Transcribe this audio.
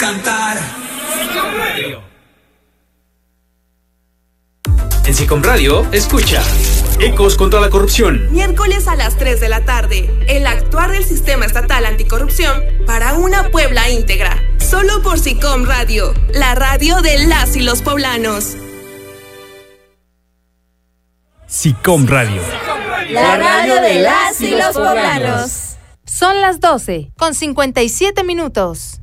Cantar. En SICOM Radio, escucha Ecos contra la corrupción. Miércoles a las 3 de la tarde. El actuar del sistema estatal anticorrupción para una Puebla íntegra. Solo por SICOM Radio, la radio de las y los poblanos. SICOM Radio. La radio de las y los poblanos. Son las 12:57 minutos.